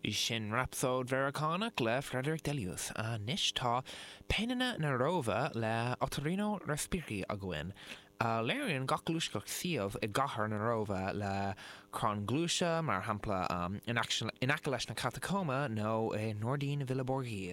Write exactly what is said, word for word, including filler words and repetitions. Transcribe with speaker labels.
Speaker 1: Sin rapsód Veracánach le Frederick Delius a níos tá peananna na rómha le Ottorino Respighi a gcuin. A léironn gach glúisceach siomh i gcathair na rómha le crán glúise mar hampla um, in aice leis na catacóma nó i Nordín Villa Borghese.